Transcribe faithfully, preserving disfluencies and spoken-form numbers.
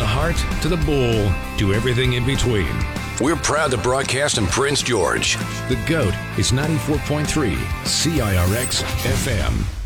the heart to the bull to everything in between. We're proud to broadcast in Prince George. The GOAT is ninety-four point three C I R X F M.